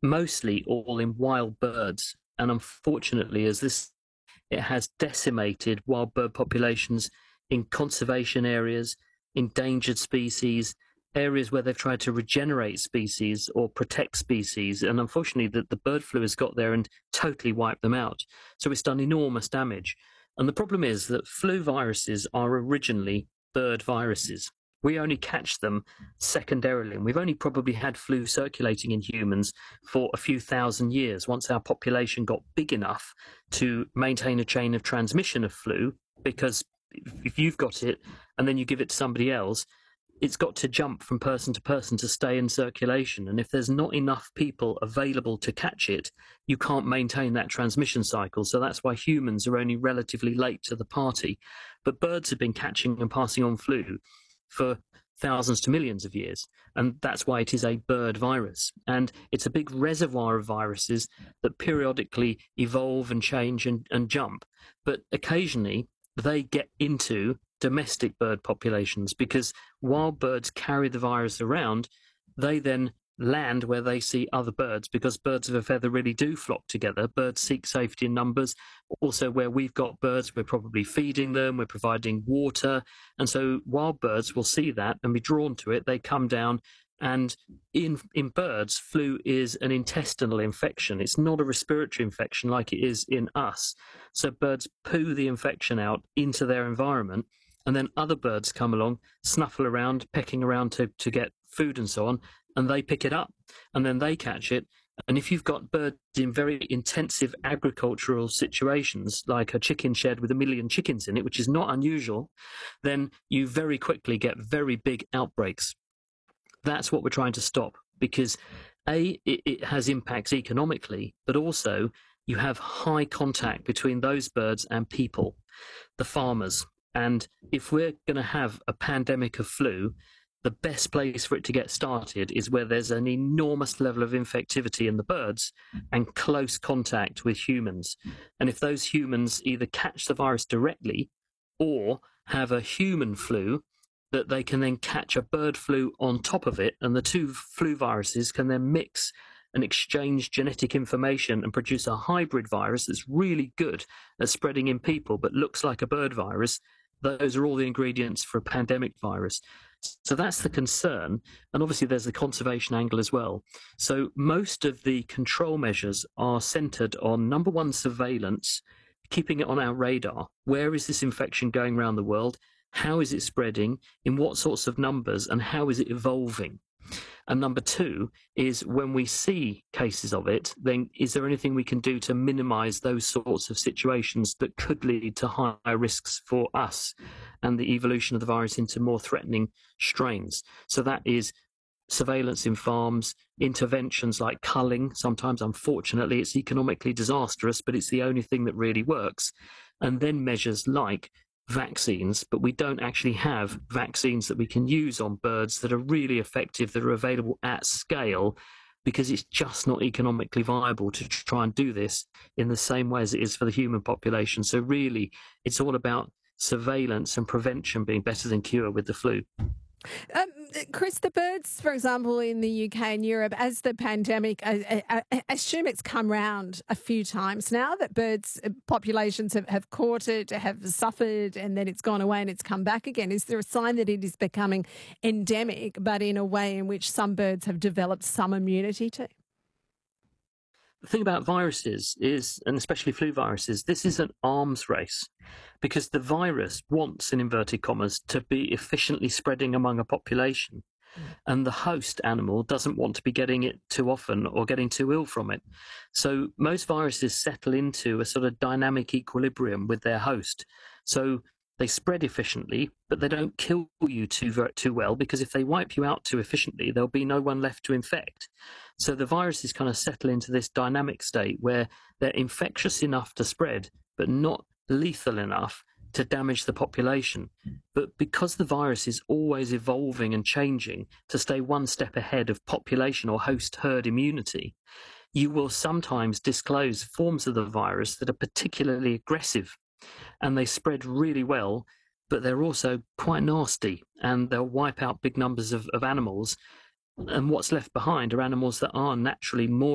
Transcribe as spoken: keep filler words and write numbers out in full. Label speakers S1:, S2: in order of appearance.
S1: mostly all in wild birds. And unfortunately, as this it has decimated wild bird populations in conservation areas, endangered species, areas where they've tried to regenerate species or protect species. And unfortunately, the, the bird flu has got there and totally wiped them out. So it's done enormous damage. And the problem is that flu viruses are originally bird viruses. We only catch them secondarily, and we've only probably had flu circulating in humans for a few thousand years. Once our population got big enough to maintain a chain of transmission of flu, because if you've got it and then you give it to somebody else, it's got to jump from person to person to stay in circulation. And if there's not enough people available to catch it, you can't maintain that transmission cycle. So that's why humans are only relatively late to the party. But birds have been catching and passing on flu for thousands to millions of years. And that's why it is a bird virus. And it's a big reservoir of viruses that periodically evolve and change and, and jump. But occasionally they get into domestic bird populations, because wild birds carry the virus around. They then land where they see other birds, because birds of a feather really do flock together. Birds seek safety in numbers. Also, where we've got birds, we're probably feeding them, we're providing water. And so wild birds will see that and be drawn to it. They come down. And in in birds, flu is an intestinal infection. It's not a respiratory infection like it is in us. So birds poo the infection out into their environment, and then other birds come along, snuffle around, pecking around to, to get food and so on, and they pick it up, and then they catch it. And if you've got birds in very intensive agricultural situations, like a chicken shed with a million chickens in it, which is not unusual, then you very quickly get very big outbreaks. That's what we're trying to stop, because A, it, it has impacts economically, but also you have high contact between those birds and people, the farmers. And if we're going to have a pandemic of flu, the best place for it to get started is where there's an enormous level of infectivity in the birds and close contact with humans. And if those humans either catch the virus directly or have a human flu, that they can then catch a bird flu on top of it, and the two flu viruses can then mix and exchange genetic information and produce a hybrid virus that's really good at spreading in people but looks like a bird virus. Those are all the ingredients for a pandemic virus. So that's the concern. And obviously there's the conservation angle as well. So most of the control measures are centered on, number one, surveillance, keeping it on our radar. Where is this infection going around the world? How is it spreading? In what sorts of numbers? And how is it evolving? And number two is, when we see cases of it, then is there anything we can do to minimize those sorts of situations that could lead to higher risks for us and the evolution of the virus into more threatening strains? So that is surveillance in farms, interventions like culling. Sometimes, unfortunately, it's economically disastrous, but it's the only thing that really works. And then measures like vaccines, but we don't actually have vaccines that we can use on birds that are really effective, that are available at scale, because it's just not economically viable to try and do this in the same way as it is for the human population. So really, it's all about surveillance and prevention being better than cure with the flu.
S2: Um, Chris, the birds, for example, in the U K and Europe, as the pandemic, I, I, I assume it's come round a few times now, that birds populations have, have caught it, have suffered, and then it's gone away and it's come back again. Is there a sign that it is becoming endemic, but in a way in which some birds have developed some immunity to?
S1: The thing about viruses is, and especially flu viruses, this is an arms race, because the virus wants, in inverted commas, to be efficiently spreading among a population. Mm. And the host animal doesn't want to be getting it too often or getting too ill from it. So most viruses settle into a sort of dynamic equilibrium with their host. So they spread efficiently, but they don't kill you too, too well, because if they wipe you out too efficiently, there'll be no one left to infect. So the viruses kind of settle into this dynamic state where they're infectious enough to spread, but not lethal enough to damage the population. But because the virus is always evolving and changing to stay one step ahead of population or host herd immunity, you will sometimes disclose forms of the virus that are particularly aggressive, and they spread really well, but they're also quite nasty, and they'll wipe out big numbers of, of animals. And what's left behind are animals that are naturally more